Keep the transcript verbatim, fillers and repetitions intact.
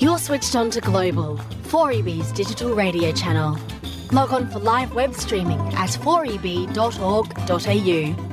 You're switched on to Global, four E B's digital radio channel. Log on for live web streaming at four e b dot org dot a u.